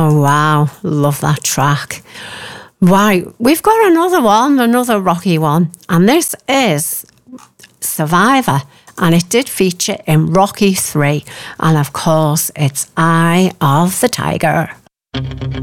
Oh, wow. Love that track. Right, we've got another one, another Rocky one. And this is Survivor. And it did feature in Rocky 3. And of course, it's Eye of the Tiger.